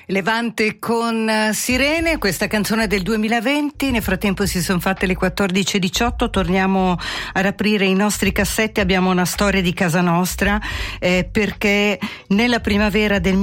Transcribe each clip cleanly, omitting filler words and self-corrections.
Levante con Sirene, questa canzone del 2020. Nel frattempo si sono fatte le 14:18, torniamo ad aprire i nostri cassetti. Abbiamo una storia di casa nostra, perché nella primavera del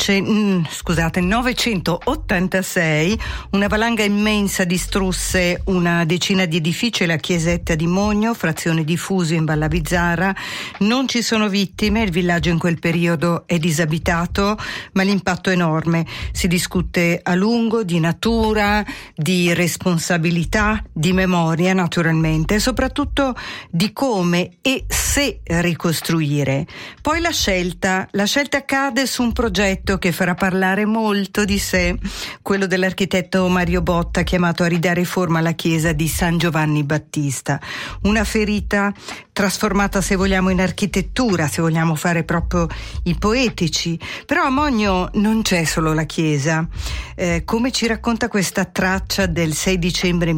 986 una valanga immensa distrusse una decina di edifici e la chiesetta di Mogno, frazione di Fusio in Val Avizzara. Non ci sono vittime, il villaggio in quel periodo è disabitato, ma l'impatto è enorme. Si discute a lungo di natura, di responsabilità, di memoria naturalmente, e soprattutto di come e se ricostruire. Poi la scelta cade su un progetto che farà parlare molto di sé, quello dell'architetto Mario Botta, chiamato a ridare forma alla chiesa di San Giovanni Battista. Una ferita trasformata, se vogliamo, in architettura, se vogliamo fare proprio i poetici. Però a Mogno non c'è solo la chiesa, come ci racconta questa traccia del 6 dicembre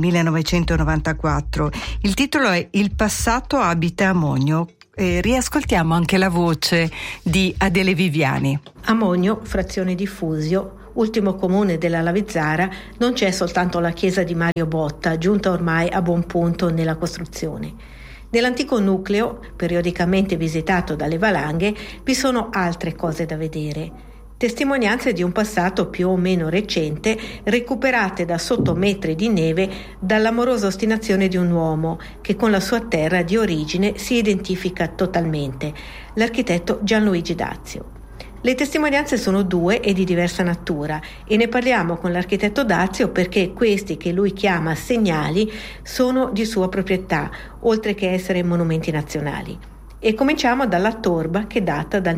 1994. Il titolo è Il passato abita a Mogno. Riascoltiamo anche la voce di Adele Viviani. A Mogno, frazione di Fusio, ultimo comune della Lavizzara, non c'è soltanto la chiesa di Mario Botta, giunta ormai a buon punto nella costruzione. Nell'antico nucleo, periodicamente visitato dalle valanghe, vi sono altre cose da vedere. Testimonianze di un passato più o meno recente, recuperate da sotto metri di neve dall'amorosa ostinazione di un uomo che con la sua terra di origine si identifica totalmente, l'architetto Gianluigi Dazio. Le testimonianze sono due e di diversa natura, e ne parliamo con l'architetto Dazio perché questi, che lui chiama segnali, sono di sua proprietà, oltre che essere monumenti nazionali. E cominciamo dalla torba, che data dal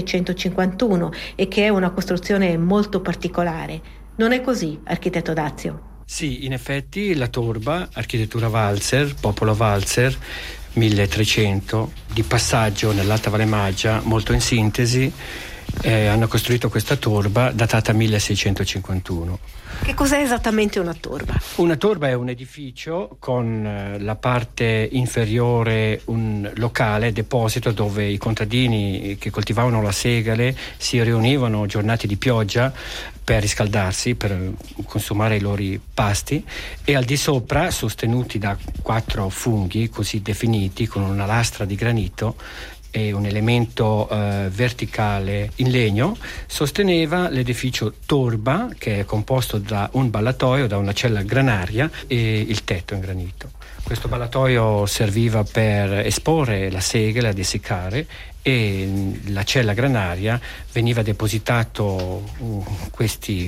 1651 e che è una costruzione molto particolare. Non è così, architetto Dazio? Sì, in effetti la torba, architettura Walser, popolo Walser, 1300, di passaggio nell'Alta Valle Maggia, molto in sintesi, hanno costruito questa torba datata 1651. Che cos'è esattamente una torba? Una torba è un edificio con la parte inferiore un locale, deposito, dove i contadini che coltivavano la segale si riunivano giornate di pioggia per riscaldarsi, per consumare i loro pasti, e al di sopra, sostenuti da 4 funghi così definiti con una lastra di granito e un elemento verticale in legno, sosteneva l'edificio torba, che è composto da un ballatoio, da una cella granaria e il tetto in granito. Questo ballatoio serviva per esporre la segale, ad essiccare, e la cella granaria veniva depositato questi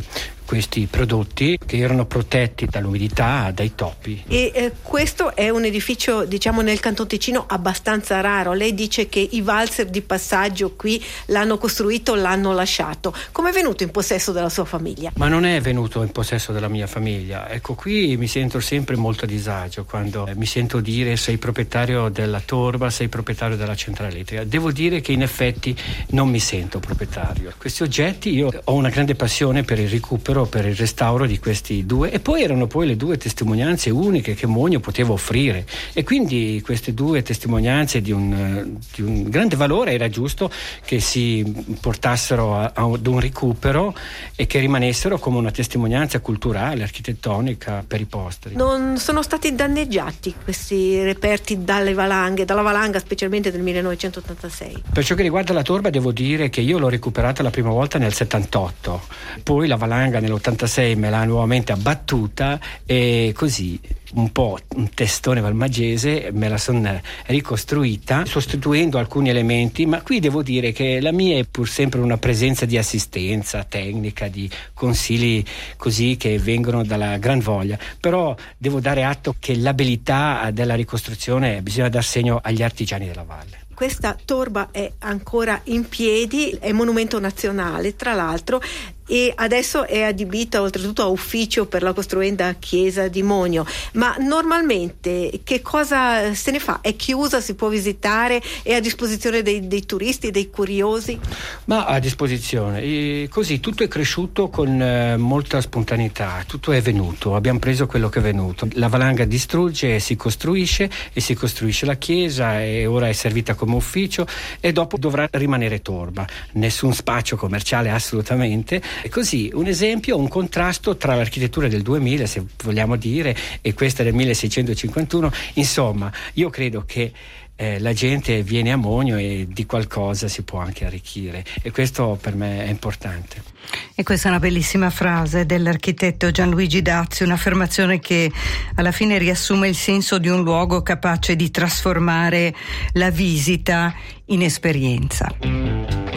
prodotti che erano protetti dall'umidità, dai topi. E questo è un edificio, diciamo, nel Canton Ticino abbastanza raro. Lei dice che i valzer di passaggio qui l'hanno costruito, l'hanno lasciato. Come è venuto in possesso della sua famiglia? Ma non è venuto in possesso della mia famiglia. Ecco, qui mi sento sempre molto a disagio quando mi sento dire sei proprietario della torba, sei proprietario della centrale elettrica. Devo dire che in effetti non mi sento proprietario. Questi oggetti, io ho una grande passione per il recupero, per il restauro di questi due, e poi erano le due testimonianze uniche che Mogno poteva offrire, e quindi queste due testimonianze di un grande valore era giusto che si portassero ad un recupero e che rimanessero come una testimonianza culturale, architettonica per i posteri. Non sono stati danneggiati questi reperti dalla valanga specialmente del 1986? Per ciò che riguarda la torba, devo dire che io l'ho recuperata la prima volta nel 78, poi la valanga nell'86 me l'ha nuovamente abbattuta, e così un po' un testone valmaggese me la sono ricostruita sostituendo alcuni elementi, ma qui devo dire che la mia è pur sempre una presenza di assistenza tecnica, di consigli così che vengono dalla gran voglia, però devo dare atto che l'abilità della ricostruzione bisogna dar segno agli artigiani della valle. Questa torba è ancora in piedi, è monumento nazionale tra l'altro, e adesso è adibita oltretutto a ufficio per la costruenda chiesa di Mogno. Ma normalmente che cosa se ne fa? È chiusa, si può visitare, è a disposizione dei turisti, dei curiosi? Ma a disposizione, e così tutto è cresciuto con molta spontaneità, tutto è venuto, abbiamo preso quello che è venuto. La valanga distrugge e si costruisce la chiesa, e ora è servita come ufficio, e dopo dovrà rimanere torba, nessun spaccio commerciale assolutamente, E così un esempio, un contrasto tra l'architettura del 2000, se vogliamo dire, e questa del 1651. Insomma, io credo che la gente viene a Monio e di qualcosa si può anche arricchire, e questo per me è importante. E questa è una bellissima frase dell'architetto Gianluigi Dazzi, un'affermazione che alla fine riassume il senso di un luogo capace di trasformare la visita in esperienza.